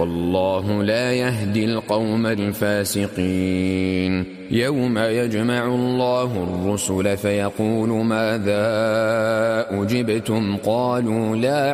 والله لا يهدي القوم الفاسقين. يوم يجمع الله الرسل فيقول ماذا أجبتم قالوا لا